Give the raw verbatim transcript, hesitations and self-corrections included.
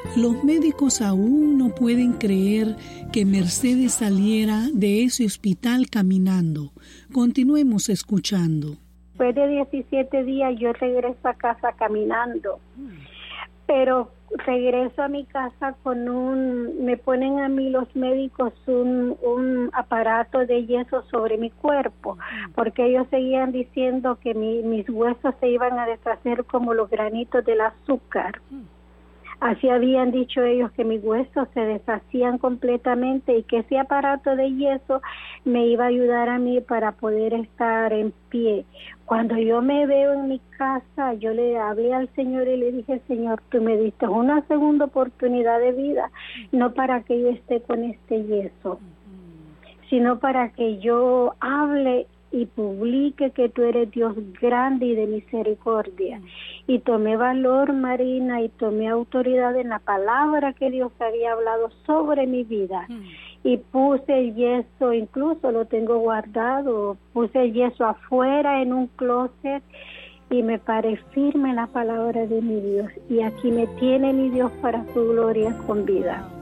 Los médicos aún no pueden creer que Mercedes saliera de ese hospital caminando. Continuemos escuchando. Después de diecisiete días yo regreso a casa caminando, pero regreso a mi casa con un, me ponen a mí los médicos un, un aparato de yeso sobre mi cuerpo, porque ellos seguían diciendo que mi, mis huesos se iban a deshacer como los granitos del azúcar. Así habían dicho ellos, que mis huesos se deshacían completamente y que ese aparato de yeso me iba a ayudar a mí para poder estar en pie. Cuando yo me veo en mi casa, yo le hablé al Señor y le dije: Señor, tú me diste una segunda oportunidad de vida, no para que yo esté con este yeso, sino para que yo hable y publique que tú eres Dios grande y de misericordia. Y tomé valor, Marina, y tomé autoridad en la palabra que Dios había hablado sobre mi vida. Mm. Y puse el yeso, incluso lo tengo guardado, puse el yeso afuera en un closet y me paré firme en la palabra de mi Dios. Y aquí me tiene mi Dios para su gloria con vida.